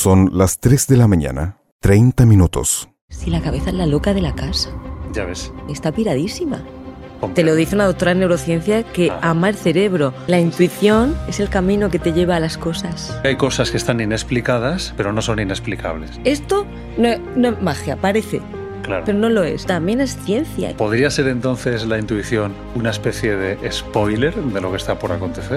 Son las 3 de la mañana, 30 minutos. Si la cabeza es la loca de la casa. Ya ves. Está piradísima. Comprendo. Te lo dice una doctora en neurociencia que ama el cerebro. La intuición es el camino que te lleva a las cosas. Hay cosas que están inexplicadas, pero no son inexplicables. Esto no es magia, parece, Claro. pero no lo es. También es ciencia. ¿Podría ser entonces la intuición una especie de spoiler de lo que está por acontecer?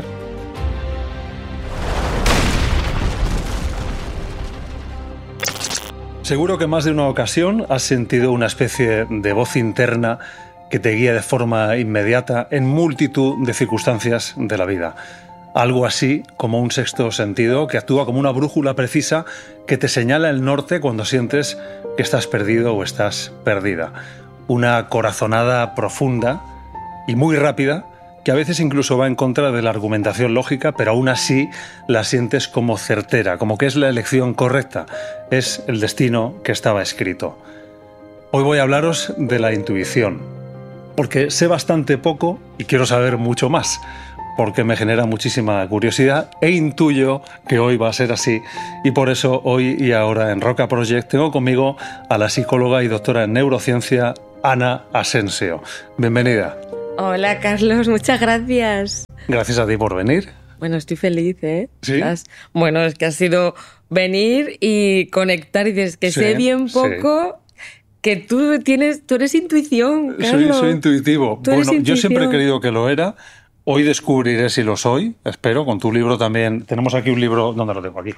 Seguro que más de una ocasión has sentido una especie de voz interna que te guía de forma inmediata en multitud de circunstancias de la vida. Algo así como un sexto sentido que actúa como una brújula precisa que te señala el norte cuando sientes que estás perdido o estás perdida. Una corazonada profunda y muy rápida que a veces incluso va en contra de la argumentación lógica, pero aún así la sientes como certera, como que es la elección correcta, es el destino que estaba escrito. Hoy voy a hablaros de la intuición, porque sé bastante poco y quiero saber mucho más, porque me genera muchísima curiosidad e intuyo que hoy va a ser así, y por eso hoy y ahora en Roca Project tengo conmigo a la psicóloga y doctora en neurociencia Ana Asensio. Bienvenida. Hola, Carlos, muchas gracias. Gracias a ti por venir. Bueno, estoy feliz, ¿eh? ¿Sí? Bueno, es que ha sido venir y conectar y dices que Sí, sé bien poco, que tú eres intuición, Carlos. Soy intuitivo. Tú eres Bueno, yo intuición. siempre he creído que lo era. Hoy descubriré si lo soy, espero. Con tu libro también. Tenemos aquí un libro, ¿dónde lo tengo? Aquí.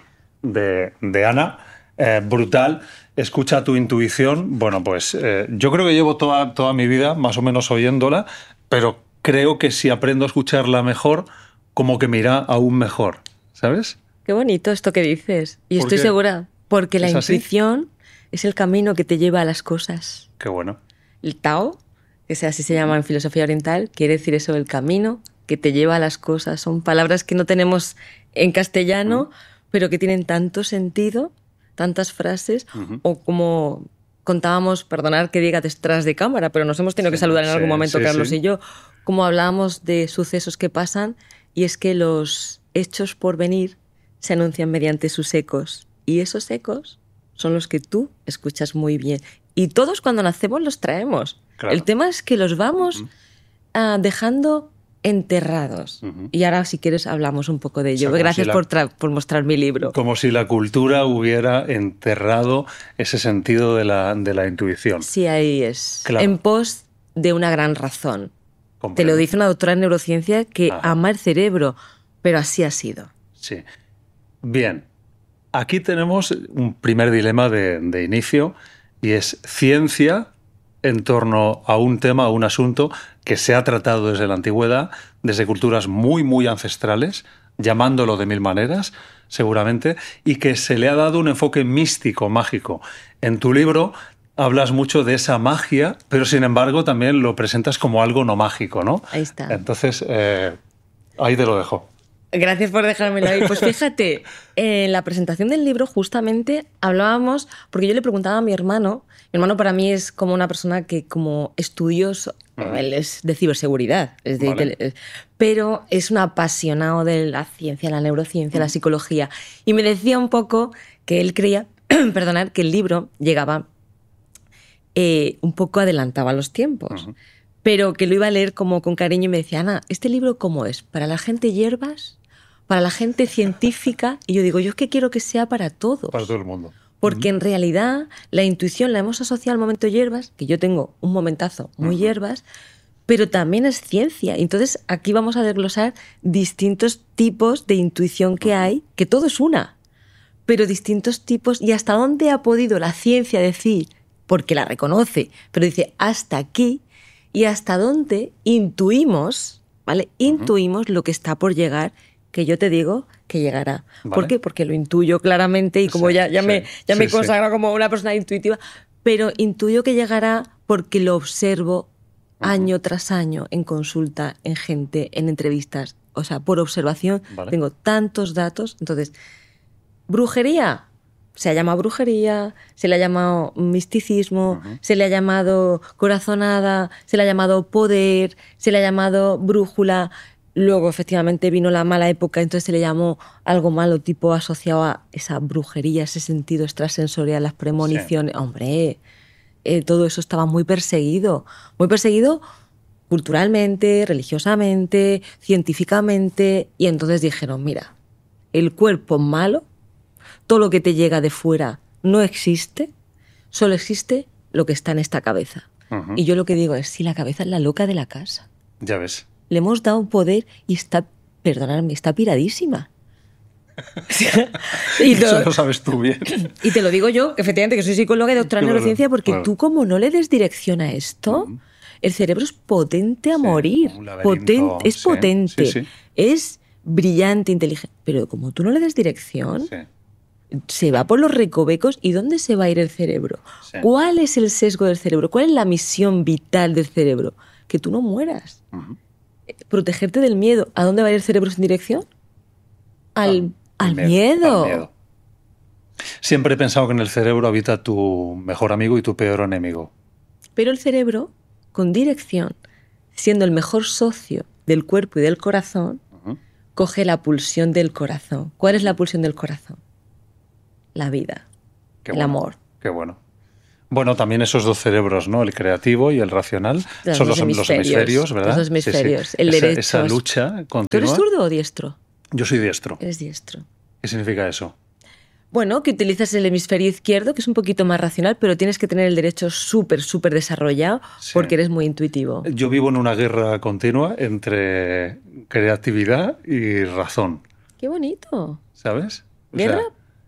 De Ana. Brutal. Escucha tu intuición. Bueno, pues yo creo que llevo toda mi vida más o menos oyéndola, pero creo que si aprendo a escucharla mejor, como que me irá aún mejor. ¿Sabes? Qué bonito esto que dices. Y ¿Por estoy qué? segura, porque la ¿Es así? intuición es el camino que te lleva a las cosas. Qué bueno. El Tao, que así se llama en filosofía oriental, quiere decir eso, el camino que te lleva a las cosas. Son palabras que no tenemos en castellano, pero que tienen tanto sentido, tantas frases, o como contábamos, perdonad que diga detrás de cámara, pero nos hemos tenido que saludar en algún momento, Carlos y yo, como hablábamos de sucesos que pasan, y es que los hechos por venir se anuncian mediante sus ecos, y esos ecos son los que tú escuchas muy bien. Y todos cuando nacemos los traemos. Claro. El tema es que los vamos dejando enterrados. Y ahora, si quieres, hablamos un poco de ello. O sea, Gracias por mostrar mi libro. Como si la cultura hubiera enterrado ese sentido de la intuición. Sí, ahí es. Claro. En pos de una gran razón. Comprendo. Te lo dice una doctora en neurociencia que ama el cerebro, pero así ha sido. Sí. Bien. Aquí tenemos un primer dilema de inicio y es ciencia en torno a un tema, a un asunto que se ha tratado desde la antigüedad, desde culturas muy, muy ancestrales, llamándolo de mil maneras, seguramente, y que se le ha dado un enfoque místico, mágico. En tu libro hablas mucho de esa magia, pero sin embargo también lo presentas como algo no mágico, ¿no? Ahí está. Entonces, ahí te lo dejo. Gracias por dejármelo ahí. Pues fíjate, en la presentación del libro justamente hablábamos, porque yo le preguntaba a mi hermano para mí es como una persona que como estudioso, él es de ciberseguridad, pero es un apasionado de la ciencia, la neurociencia, la psicología, y me decía un poco que él creía, perdonad, que el libro llegaba un poco adelantaba los tiempos. Pero que lo iba a leer como con cariño y me decía, Ana, ¿este libro cómo es? ¿Para la gente hierbas? ¿Para la gente científica? Y yo digo, yo es que quiero que sea para todos. Para todo el mundo. Porque en realidad la intuición la hemos asociado al momento hierbas, que yo tengo un momentazo muy hierbas, pero también es ciencia. Entonces aquí vamos a desglosar distintos tipos de intuición que hay, que todo es una, pero distintos tipos y hasta dónde ha podido la ciencia decir, porque la reconoce, pero dice hasta aquí, y hasta dónde intuimos, ¿vale? Intuimos lo que está por llegar, que yo te digo que llegará. ¿Vale? ¿Por qué? Porque lo intuyo claramente y como ya me he consagrado como una persona intuitiva, pero intuyo que llegará porque lo observo año tras año en consulta, en gente, en entrevistas. O sea, por observación tengo tantos datos. Entonces, brujería. Se ha llamado brujería, se le ha llamado misticismo, se le ha llamado corazonada, se le ha llamado poder, se le ha llamado brújula. Luego, efectivamente, vino la mala época, entonces se le llamó algo malo, tipo asociado a esa brujería, ese sentido extrasensorial, las premoniciones. Sí. Hombre, todo eso estaba muy perseguido culturalmente, religiosamente, científicamente, y entonces dijeron, mira, el cuerpo malo, todo lo que te llega de fuera no existe, solo existe lo que está en esta cabeza. Uh-huh. Y yo lo que digo es, si la cabeza es la loca de la casa. Ya ves. Le hemos dado un poder y está, perdonadme, está piradísima. Y eso lo sabes tú bien. Y te lo digo yo, efectivamente, que soy psicóloga y doctora en neurociencia, porque tú como no le des dirección a esto, el cerebro es potente a morir. Es potente, es brillante, inteligente. Pero como tú no le des dirección, se va por los recovecos. ¿Y dónde se va a ir el cerebro? ¿Cuál es el sesgo del cerebro? ¿Cuál es la misión vital del cerebro? Que tú no mueras. Protegerte del miedo. ¿A dónde va a ir el cerebro sin dirección? Al miedo. Siempre he pensado que en el cerebro habita tu mejor amigo y tu peor enemigo. Pero el cerebro, con dirección, siendo el mejor socio del cuerpo y del corazón, coge la pulsión del corazón. ¿Cuál es la pulsión del corazón? La vida, el amor. Qué bueno. Bueno, también esos dos cerebros, ¿no? El creativo y el racional, son los hemisferios, ¿verdad? Los hemisferios, el derecho. Esa lucha continua. ¿Tú eres zurdo o diestro? Yo soy diestro. Eres diestro. ¿Qué significa eso? Bueno, que utilizas el hemisferio izquierdo, que es un poquito más racional, pero tienes que tener el derecho súper desarrollado porque eres muy intuitivo. Yo vivo en una guerra continua entre creatividad y razón. ¡Qué bonito! ¿Sabes? ¿Guerra?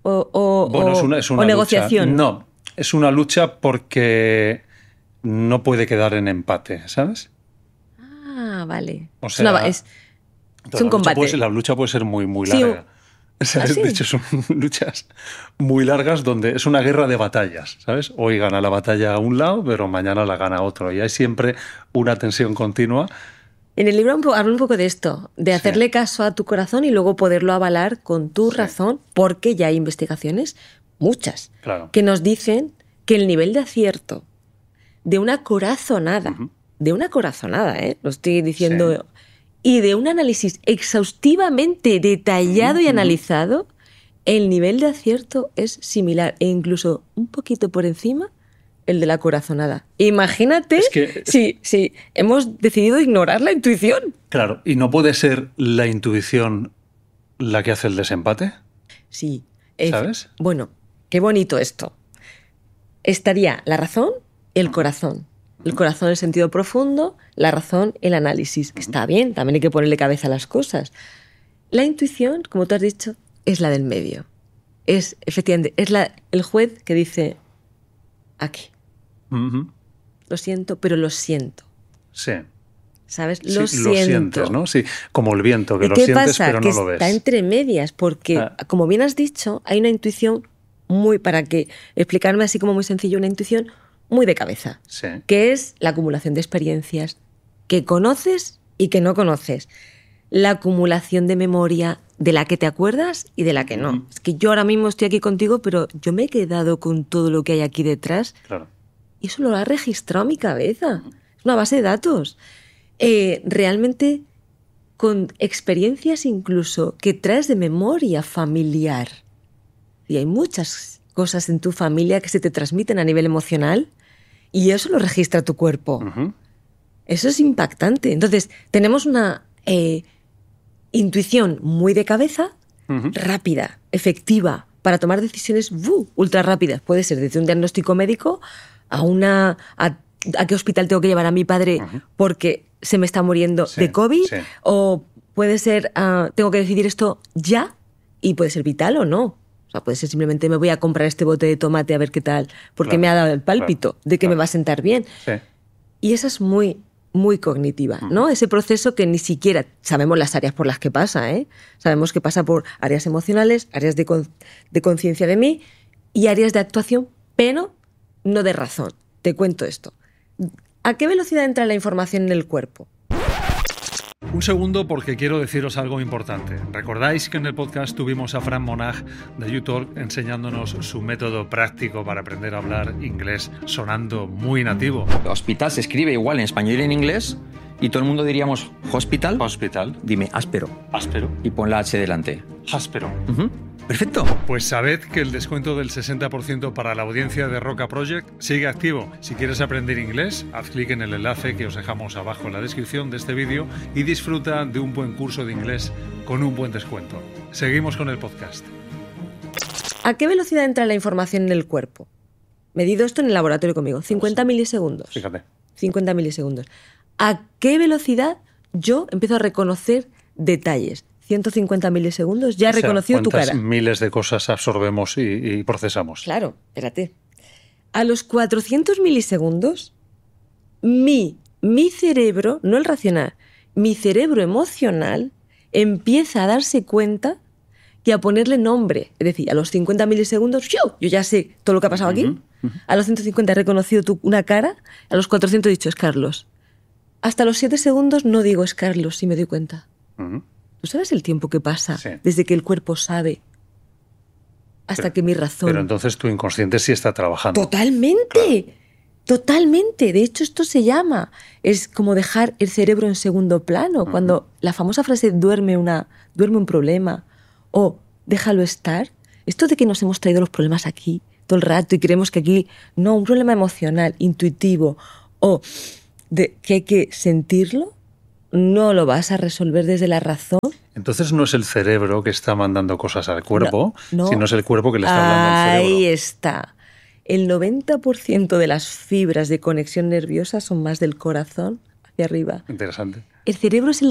Es una negociación. No, es una lucha porque no puede quedar en empate, ¿sabes? Ah, vale. O sea, es un combate. La lucha puede ser muy larga. ¿Sabes? De hecho, son luchas muy largas donde es una guerra de batallas, ¿sabes? Hoy gana la batalla a un lado, pero mañana la gana otro. Y hay siempre una tensión continua. En el libro hablo un poco de esto, de hacerle caso a tu corazón y luego poderlo avalar con tu razón, porque ya hay investigaciones, muchas, que nos dicen que el nivel de acierto de una corazonada, lo estoy diciendo, y de un análisis exhaustivamente detallado y analizado, el nivel de acierto es similar e incluso un poquito por encima el de la corazonada. Imagínate si hemos decidido ignorar la intuición. Claro, ¿y no puede ser la intuición la que hace el desempate? Sí. ¿Sabes? Bueno, qué bonito esto. Estaría la razón y el corazón. El corazón el sentido profundo, la razón el análisis. Está bien, también hay que ponerle cabeza a las cosas. La intuición, como tú has dicho, es la del medio. Efectivamente, es el juez que dice aquí. Lo siento, pero lo siento. Sí. ¿Sabes? Lo siento. Lo sientes, ¿no? Sí, como el viento, que lo sientes pero no lo ves. Está entre medias, porque, como bien has dicho, hay una intuición para que explicarme así como muy sencillo, una intuición muy de cabeza, que es la acumulación de experiencias que conoces y que no conoces. La acumulación de memoria de la que te acuerdas y de la que no. Es que yo ahora mismo estoy aquí contigo, pero yo me he quedado con todo lo que hay aquí detrás. Claro. Y eso lo ha registrado mi cabeza. Es una base de datos. Realmente con experiencias incluso que traes de memoria familiar. Y hay muchas cosas en tu familia que se te transmiten a nivel emocional y eso lo registra tu cuerpo. Eso es impactante. Entonces, tenemos una intuición muy de cabeza, rápida, efectiva, para tomar decisiones ultra rápidas. Puede ser desde un diagnóstico médico a qué hospital tengo que llevar a mi padre porque se me está muriendo de COVID, o puede ser tengo que decidir esto ya y puede ser vital o no. O sea, puede ser simplemente me voy a comprar este bote de tomate a ver qué tal, porque me ha dado el pálpito de que me va a sentar bien. Y esa es muy cognitiva, ¿no? Ese proceso que ni siquiera sabemos las áreas por las que pasa, ¿eh? Sabemos que pasa por áreas emocionales, áreas de conciencia de mí y áreas de actuación, pero no de razón. Te cuento esto. ¿A qué velocidad entra la información en el cuerpo? Un segundo porque quiero deciros algo importante. ¿Recordáis que en el podcast tuvimos a Fran Monag de YouTalk enseñándonos su método práctico para aprender a hablar inglés sonando muy nativo? Hospital se escribe igual en español y en inglés Y todo el mundo diríamos hospital. Hospital. Dime áspero. Áspero. Y pon la H delante. Áspero. Perfecto. Pues sabed que el descuento del 60% para la audiencia de Roca Project sigue activo. Si quieres aprender inglés, haz clic en el enlace que os dejamos abajo en la descripción de este vídeo y disfruta de un buen curso de inglés con un buen descuento. Seguimos con el podcast. ¿A qué velocidad entra la información en el cuerpo? Medido esto en el laboratorio conmigo. 50 milisegundos. Fíjate. 50 milisegundos. ¿A qué velocidad yo empiezo a reconocer detalles? 150 milisegundos, ya he reconocido tu cara. ¿Cuántas miles de cosas absorbemos y procesamos? Claro, espérate. A los 400 milisegundos, mi cerebro, no el racional, mi cerebro emocional empieza a darse cuenta que a ponerle nombre. Es decir, a los 50 milisegundos, yo ya sé todo lo que ha pasado aquí. A los 150 he reconocido una cara, a los 400 he dicho es Carlos. Hasta los 7 segundos no digo es Carlos si me doy cuenta. ¿Tú sabes el tiempo que pasa desde que el cuerpo sabe hasta que mi razón... Pero entonces tu inconsciente sí está trabajando. ¡Totalmente! Claro. Totalmente. De hecho, esto se llama... Es como dejar el cerebro en segundo plano. Cuando la famosa frase duerme un problema o déjalo estar. Esto de que nos hemos traído los problemas aquí todo el rato y creemos que aquí... No, un problema emocional, intuitivo o de que hay que sentirlo, no lo vas a resolver desde la razón. Entonces no es el cerebro que está mandando cosas al cuerpo, no. sino es el cuerpo que le está hablando al cerebro. Ahí está. El 90% de las fibras de conexión nerviosa son más del corazón hacia arriba. Interesante. El cerebro es el